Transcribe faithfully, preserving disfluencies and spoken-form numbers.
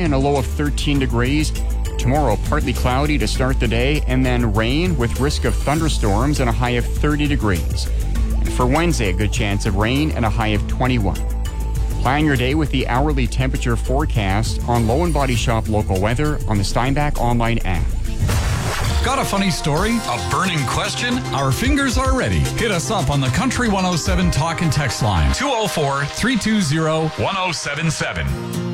and a low of thirteen degrees. Tomorrow, partly cloudy to start the day, and then rain with risk of thunderstorms and a high of thirty degrees. And for Wednesday, a good chance of rain and a high of twenty-one. Plan your day with the hourly temperature forecast on Low and Body Shop Local Weather on the Steinbach online app. Got a funny story? A burning question? Our fingers are ready. Hit us up on the Country one oh seven Talk and Text line. two oh four, three two zero, one oh seven seven.